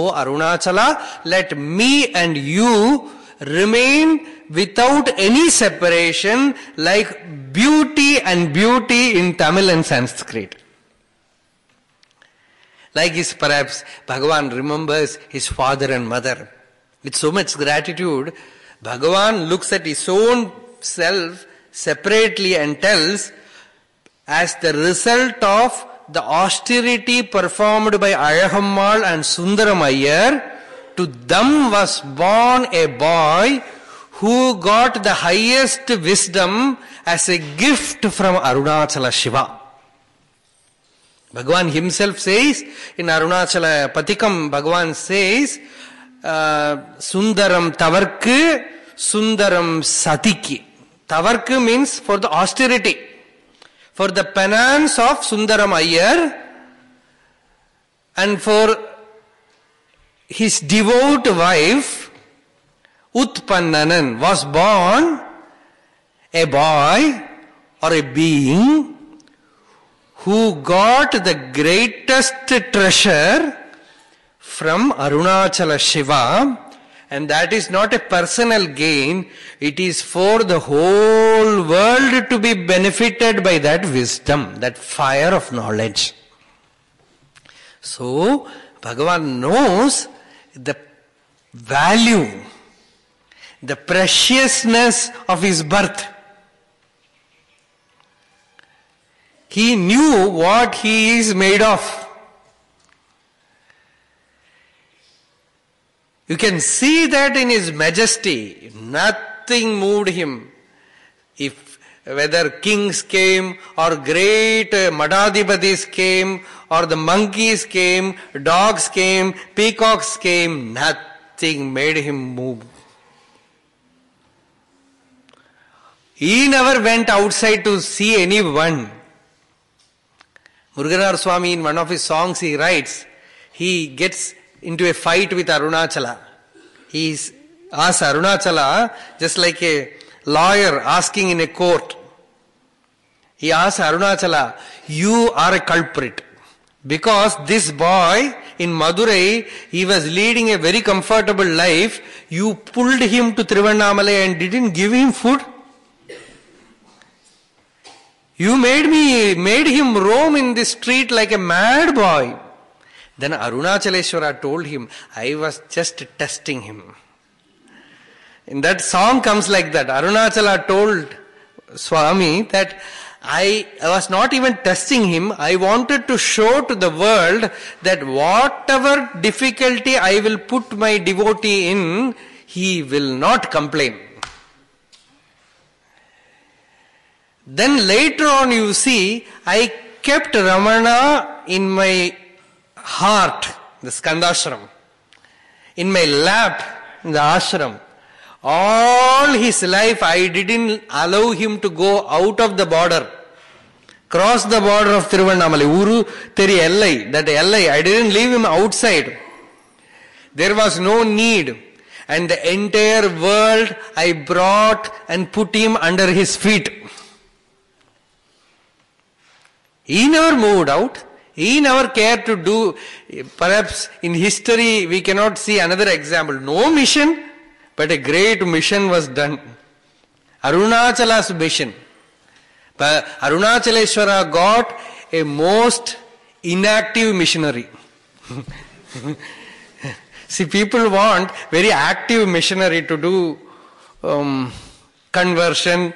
O Arunachala, let me and you remain without any separation, like beauty and beauty in Tamil and Sanskrit. Like his, perhaps Bhagavan remembers his father and mother. With so much gratitude, Bhagavan looks at his own self separately and tells, as the result of the austerity performed by Alagammal and Sundaram Iyer, to them was born a boy who got the highest wisdom as a gift from Arunachala Shiva. Bhagavan himself says, in Arunachala Patikam, Bhagavan says, Sundaram Tavarku, Sundaram Satiki. Tavarku means for the austerity, for the penance of Sundaram Iyer, and for his devout wife, Utpannanan, was born a boy or a being who got the greatest treasure from Arunachala Shiva, and that is not a personal gain, it is for the whole world to be benefited by that wisdom, that fire of knowledge. So, Bhagavan knows the value, the preciousness of his birth. He knew what he is made of. You can see that in his majesty. Nothing moved him. If whether kings came or great Madhadhipatis came or the monkeys came, dogs came, peacocks came, nothing made him move. He never went outside to see anyone. Muruganar Swami, in one of his songs, he writes, he gets into a fight with Arunachala. He asks Arunachala, just like a lawyer asking in a court. He asks Arunachala, you are a culprit. Because this boy in Madurai, he was leading a very comfortable life. You pulled him to Tiruvannamalai and didn't give him food. You made him roam in the street like a mad boy. Then Arunachaleshwara told him, I was just testing him. In that song comes like that. Arunachala told Swami that I was not even testing him. I wanted to show to the world that whatever difficulty I will put my devotee in, he will not complain. Then later on you see, I kept Ramana in my heart, the Skandashram, in my lap, in the ashram. All his life I didn't allow him to go out of the border, cross the border of Tiruvannamalai, Uru Teri Ellai, that Ellai, I didn't leave him outside. There was no need. And the entire world I brought and put him under his feet. He never moved out. He never cared to do, perhaps in history we cannot see another example. No mission, but a great mission was done. Arunachala's mission. But Arunachaleshwara got a most inactive missionary. See, people want very active missionary to do conversion,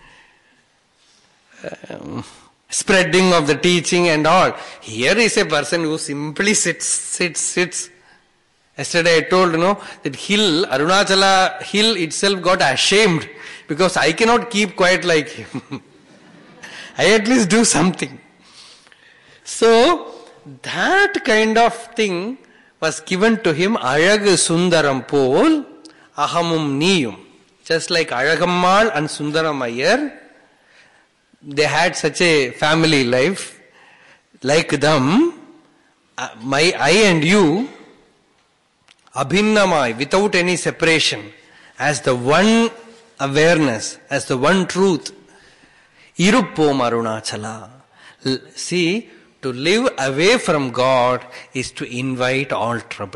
spreading of the teaching and all. Here is a person who simply sits. Yesterday I told, that Arunachala hill itself got ashamed because I cannot keep quiet like him. I at least do something. So, that kind of thing was given to him, Alag Sundaram Pol, Ahamum Niyum. Just like Alagammal and Sundaram Iyer, they had such a family life. Like them, I and you, Abhinnamai, without any separation, as the one awareness, as the one truth. Iruppom Arunachala. See, to live away from God is to invite all trouble.